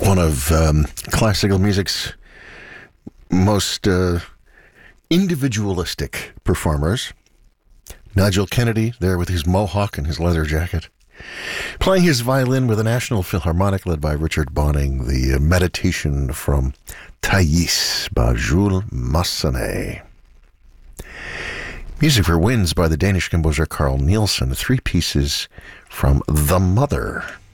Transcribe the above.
one of classical music's most individualistic performers. Nigel Kennedy, there with his mohawk and his leather jacket, playing his violin with the National Philharmonic led by Richard Bonning, the Meditation from Thais by Jules Massenet. Music for Winds by the Danish composer Carl Nielsen, three pieces from The Mother.